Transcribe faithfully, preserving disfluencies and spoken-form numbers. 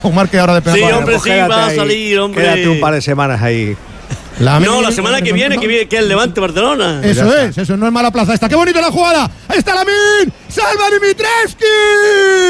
o marque ahora de penalti. Sí, hombre, sí, va a salir, hombre. Quédate un par de semanas ahí. La no, la semana que viene, que, viene, que es el Levante Barcelona. Eso es, eso no es mala plaza esta. ¡Qué bonita la jugada! ¡Ahí está Lamine! ¡Salva Dimitrescu!